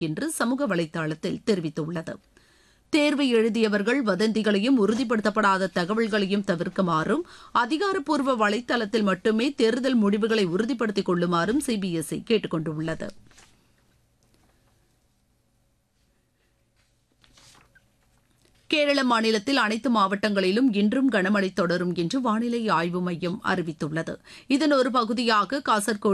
என்று சமூக வலைதளத்தில் தெரிவித்துள்ளது. தேர்வு எழுதியவர்கள் வதந்திகளையும் உறுதிப்படுத்தப்படாத தகவல்களையும் தவிர்க்குமாறும் அதிகாரப்பூர்வ வலைதளத்தில் மட்டுமே தேர்தல் முடிவுகளை உறுதிப்படுத்திக் கொள்ளுமாறும் சிபிஎஸ்இ கேட்டுக் கொண்டுள்ளது. கேரள மாநிலத்தில் அனைத்து மாவட்டங்களிலும் இன்றும் கனமழை தொடரும் என்று வானிலை ஆய்வு மையம் அறிவித்துள்ளது. இதன் ஒரு பகுதியாக காசர்கோடு